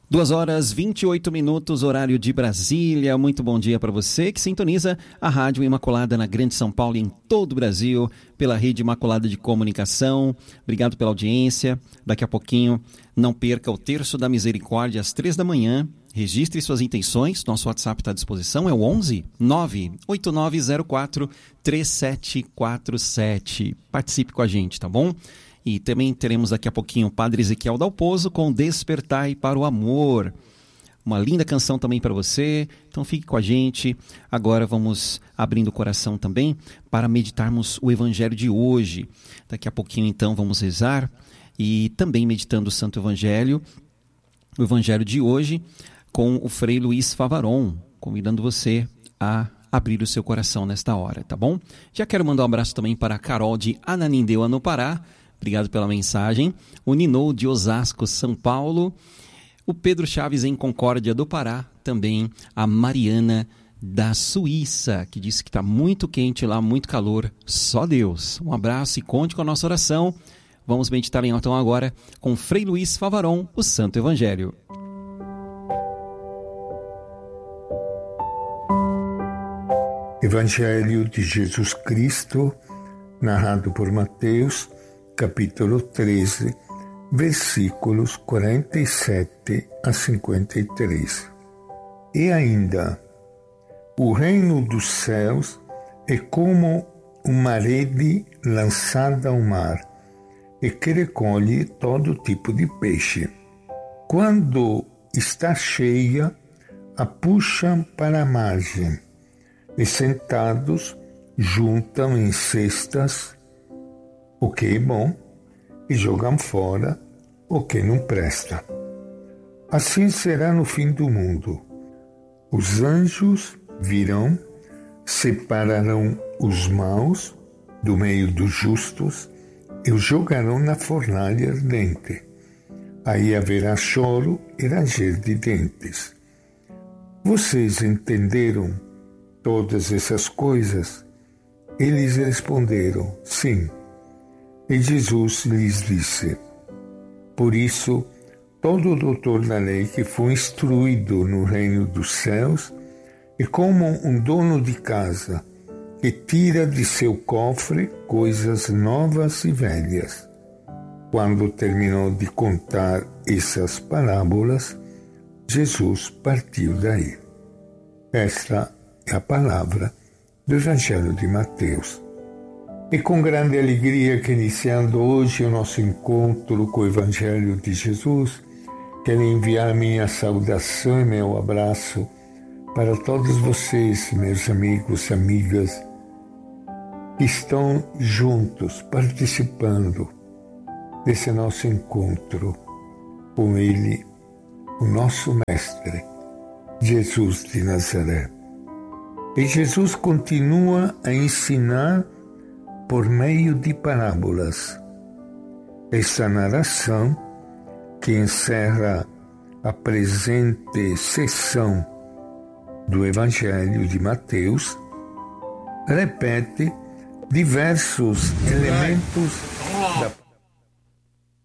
2h28, horário de Brasília. Muito bom dia para você que sintoniza a Rádio Imaculada na Grande São Paulo e em todo o Brasil, pela Rede Imaculada de Comunicação. Obrigado pela audiência. Daqui a pouquinho, não perca o Terço da Misericórdia às 3 da manhã. Registre suas intenções. Nosso WhatsApp está à disposição. É o 11 98904 3747. Participe com a gente, tá bom? E também teremos daqui a pouquinho o Padre Ezequiel Dalpozo com Despertai para o Amor. Uma linda canção também para você. Então fique com a gente. Agora vamos abrindo o coração também para meditarmos o Evangelho de hoje. Daqui a pouquinho então vamos rezar e também meditando o Santo Evangelho. O Evangelho de hoje com o Frei Luiz Favaron, convidando você a abrir o seu coração nesta hora, tá bom? Já quero mandar um abraço também para a Carol de Ananindeua, no Pará. Obrigado pela mensagem. O Ninou de Osasco, São Paulo. O Pedro Chaves em Concórdia do Pará. Também a Mariana da Suíça, que disse que está muito quente lá, muito calor. Só Deus. Um abraço e conte com a nossa oração. Vamos meditar então agora com Frei Luiz Favaron, o Santo Evangelho. Evangelho de Jesus Cristo, narrado por Mateus, capítulo 13, versículos 47 a 53. E ainda, o reino dos céus é como uma rede lançada ao mar e que recolhe todo tipo de peixe. Quando está cheia, a puxam para a margem e sentados juntam em cestas o que é bom e jogam fora o que não presta. Assim será no fim do mundo. Os anjos virão, separarão os maus do meio dos justos e os jogarão na fornalha ardente. Aí haverá choro e ranger de dentes. Vocês entenderam todas essas coisas? Eles responderam, sim. E Jesus lhes disse, por isso, todo doutor da lei que foi instruído no reino dos céus é como um dono de casa que tira de seu cofre coisas novas e velhas. Quando terminou de contar essas parábolas, Jesus partiu daí. Esta é a palavra do Evangelho de Mateus. E com grande alegria que iniciando hoje o nosso encontro com o Evangelho de Jesus, quero enviar minha saudação e meu abraço para todos vocês, meus amigos e amigas, que estão juntos, participando desse nosso encontro com Ele, o nosso Mestre, Jesus de Nazaré. E Jesus continua a ensinar por meio de parábolas. Essa narração, que encerra a presente sessão do Evangelho de Mateus, repete diversos elementos da